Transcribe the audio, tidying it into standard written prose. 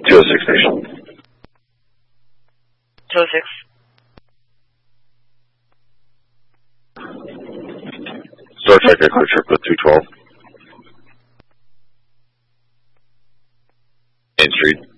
206 Station. 206. Star Trek Echo Triplet 212. Main Street.